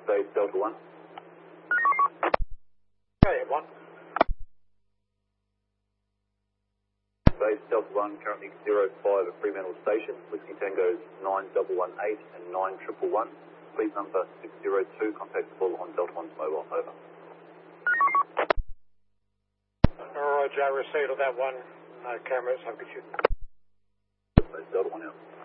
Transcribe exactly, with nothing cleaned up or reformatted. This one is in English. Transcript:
Base Delta one. Okay, one. Base Delta one, currently zero five at Fremantle Station. Whiskey Tango's nine one one eight and nine one one one. Fleet number six zero two, contactable on Delta one's mobile, over. Roger, I received on that one. Uh, cameras, I'll get you. Base Delta one out.